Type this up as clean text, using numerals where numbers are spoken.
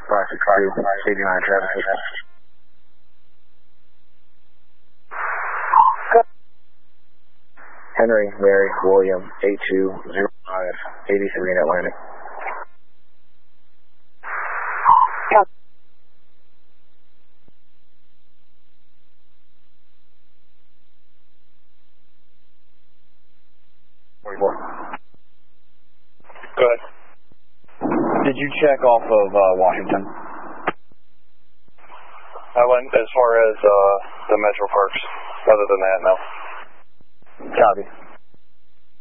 562, 89 traffic. Henry, Mary, William, 8205, 83 in Atlantic. Good. Did you check off of Washington? I went as far as the Metro Parks. Other than that, no. Copy.